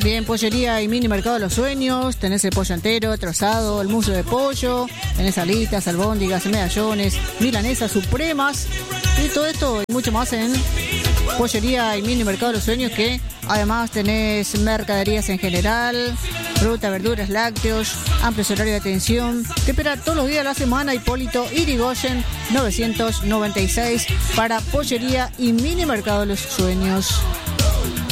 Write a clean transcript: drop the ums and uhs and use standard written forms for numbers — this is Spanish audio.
Bien, pollería y mini mercado de los sueños. Tenés el pollo entero, trozado, el muslo de pollo. Tenés alitas, albóndigas, medallones, milanesas supremas. Y todo esto y mucho más en pollería y mini mercado de los sueños, que además tenés mercaderías en general, fruta, verduras, lácteos, amplios horarios de atención. Te espera todos los días de la semana. Hipólito Yrigoyen 996 para pollería y mini mercado de los sueños.